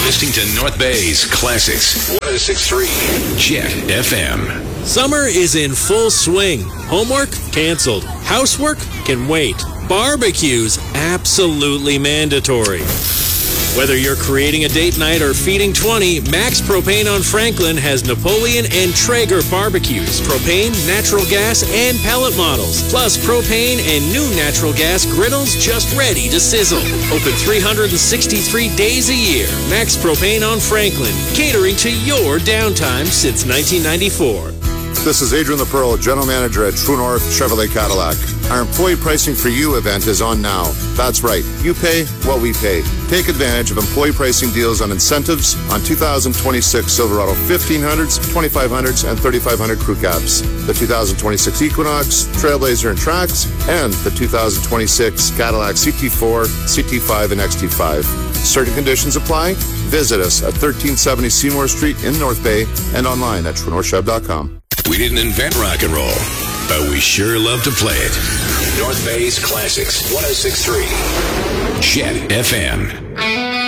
listening to North Bay's Classics 106.3 Jet FM. Summer is in full swing. Homework? Canceled. Housework? Can wait. Barbecues? Absolutely mandatory. Whether you're creating a date night or feeding 20, Max Propane on Franklin has Napoleon and Traeger barbecues, propane, natural gas, and pellet models, plus propane and new natural gas griddles just ready to sizzle. Open 363 days a year. Max Propane on Franklin, catering to your downtime since 1994. This is Adrian the Pearl, General Manager at True North Chevrolet Cadillac. Our Employee Pricing for You event is on now. That's right. You pay what we pay. Take advantage of employee pricing deals on incentives on 2026 Silverado 1500s, 2500s, and 3500 crew cabs, the 2026 Equinox, Trailblazer, and Trax, and the 2026 Cadillac CT4, CT5, and XT5. Certain conditions apply. Visit us at 1370 Seymour Street in North Bay and online at TrueNorthChev.com. We didn't invent rock and roll, but we sure love to play it. North Bay's Classics 106.3 Jet FM.